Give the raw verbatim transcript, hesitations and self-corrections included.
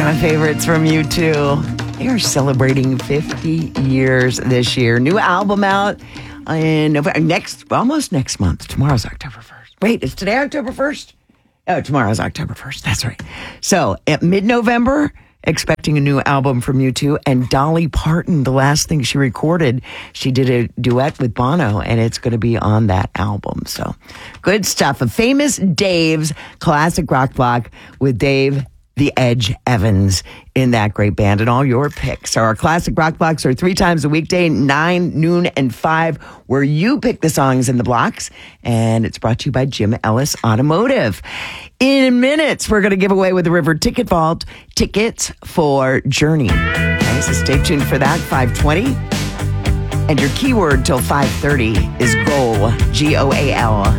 my favorites from U two. They are celebrating fifty years this year. New album out in November, next, almost next month. Tomorrow's October first. Wait, is today October first? Oh, tomorrow's October first. That's right. So at mid-November, expecting a new album from U two. And Dolly Parton, the last thing she recorded, she did a duet with Bono, and it's going to be on that album. So good stuff. A Famous Dave's classic rock block with Dave the Edge Evans in that great band. And all your picks. So our classic rock blocks are three times a weekday, nine, noon, and five, where you pick the songs in the blocks. And it's brought to you by Jim Ellis Automotive. In minutes, we're going to give away with the River Ticket Vault tickets for Journey. Okay, so stay tuned for that, five twenty. And your keyword till five thirty is GOAL, G O A L.